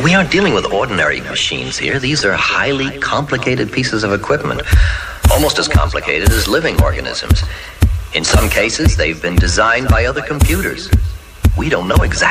We aren't dealing with ordinary machines here. These are highly complicated pieces of equipment, almost as complicated as living organisms. In some cases, they've been designed by other computers. We don't know exactly